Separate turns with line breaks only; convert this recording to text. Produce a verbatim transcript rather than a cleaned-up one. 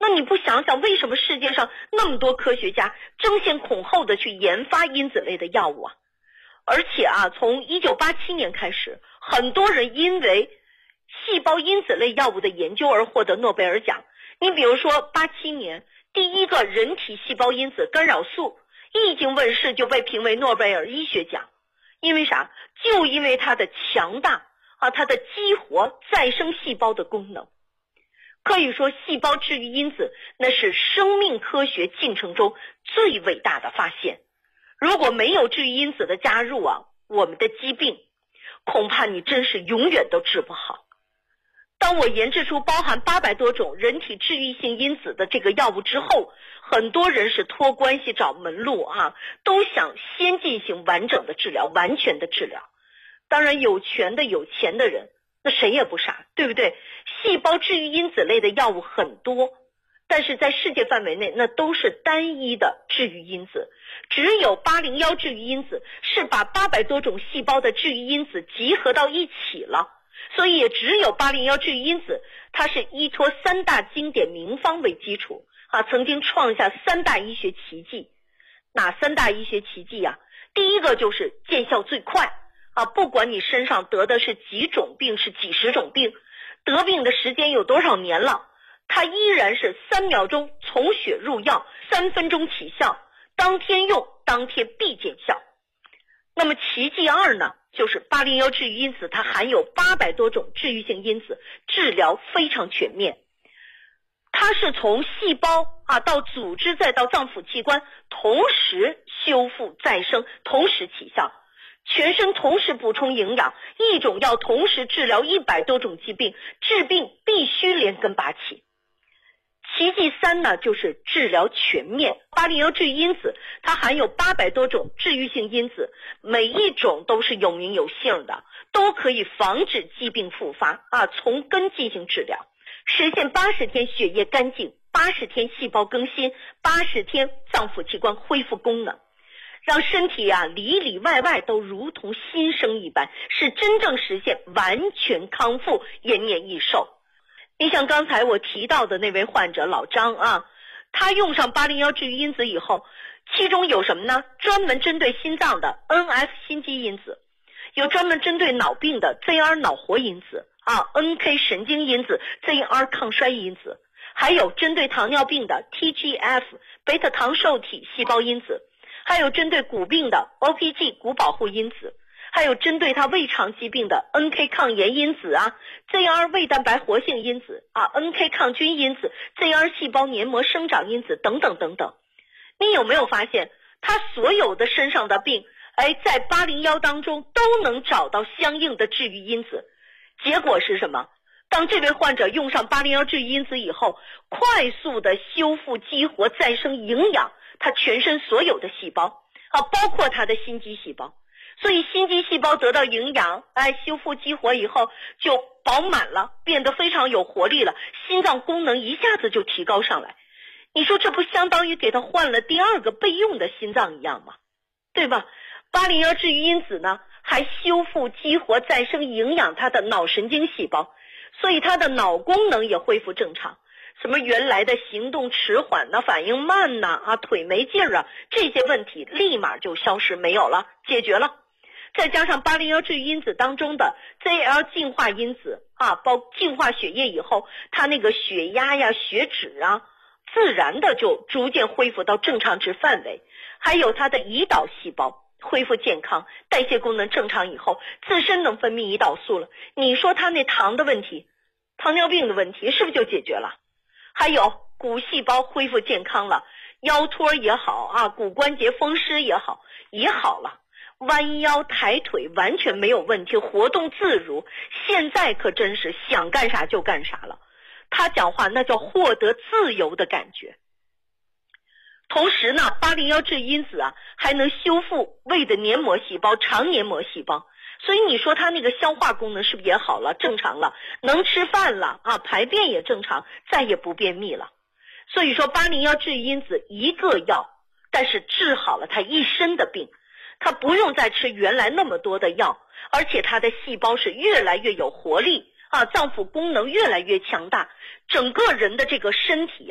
那你不想想，为什么世界上那么多科学家争先恐后的去研发因子类的药物啊？而且啊，从一九八七年开始，很多人因为细胞因子类药物的研究而获得诺贝尔奖。你比如说八七年第一个人体细胞因子干扰素一经问世就被评为诺贝尔医学奖。因为啥？就因为它的强大啊，它的激活再生细胞的功能。可以说细胞治愈因子那是生命科学进程中最伟大的发现。如果没有治愈因子的加入啊，我们的疾病恐怕你真是永远都治不好。当我研制出包含八百多种人体治愈性因子的这个药物之后，很多人是托关系找门路啊，都想先进行完整的治疗，完全的治疗。当然有权的有钱的人那谁也不傻，对不对？细胞治愈因子类的药物很多，但是在世界范围内那都是单一的治愈因子。只有八零一治愈因子是把八百多种细胞的治愈因子集合到一起了，所以也只有八零一治愈因子它是依托三大经典名方为基础啊，曾经创下三大医学奇迹。哪三大医学奇迹啊？第一个就是见效最快啊，不管你身上得的是几种病，是几十种病，得病的时间有多少年了，它依然是三秒钟从血入药，三分钟起效，当天用当天必见效。那么奇迹二呢，就是八零一治愈因子它含有八百多种治愈性因子，治疗非常全面。它是从细胞啊到组织再到脏腑器官同时修复再生，同时起效，全身同时补充营养，一种药同时治疗一百多种疾病，治病必须连根拔起。奇迹三呢，就是治疗全面。八零一治愈因子它含有八百多种治愈性因子，每一种都是有名有姓的，都可以防止疾病复发啊，从根进行治疗，实现八十天血液干净，八十天细胞更新，八十天脏腑器官恢复功能，让身体啊里里外外都如同新生一般，是真正实现完全康复，延年益寿。你像刚才我提到的那位患者老张啊，他用上八零一治愈因子以后，其中有什么呢？专门针对心脏的 N F 心肌因子，有专门针对脑病的 Z R 脑活因子啊 N K 神经因子 Z R 抗衰因子，还有针对糖尿病的 T G F 贝塔糖受体细胞因子，还有针对骨病的 O P G 骨保护因子，还有针对它胃肠疾病的 N K 抗炎因子啊 Z R 胃蛋白活性因子啊 N K 抗菌因子 Z R 细胞黏膜生长因子等等等等。你有没有发现它所有的身上的病哎，在八零一当中都能找到相应的治愈因子？结果是什么？当这位患者用上八零一治愈因子以后，快速的修复激活再生营养他全身所有的细胞啊，包括他的心肌细胞。所以心肌细胞得到营养，哎，修复激活以后就饱满了，变得非常有活力了，心脏功能一下子就提高上来。你说这不相当于给他换了第二个备用的心脏一样吗？对吧？八零一治愈因子呢，还修复激活再生营养他的脑神经细胞，所以他的脑功能也恢复正常。什么原来的行动迟缓呐、反应慢呐、啊、腿没劲儿啊，这些问题立马就消失没有了，解决了。再加上八零一治愈因子当中的 Z L 净化因子啊，包净化血液以后，它那个血压呀、血脂啊，自然的就逐渐恢复到正常值范围。还有它的胰岛细胞恢复健康，代谢功能正常以后，自身能分泌胰岛素了。你说它那糖的问题，糖尿病的问题是不是就解决了？还有骨细胞恢复健康了，腰托也好啊，骨关节风湿也好，也好了。弯腰抬腿完全没有问题，活动自如，现在可真是想干啥就干啥了。他讲话那叫获得自由的感觉。同时呢，八零一治愈因子啊，还能修复胃的黏膜细胞、肠黏膜细胞，所以你说他那个消化功能是不是也好了、正常了，能吃饭了啊，排便也正常，再也不便秘了。所以说八零一治愈因子一个药，但是治好了他一身的病。他不用再吃原来那么多的药，而且他的细胞是越来越有活力啊，脏腑功能越来越强大，整个人的这个身体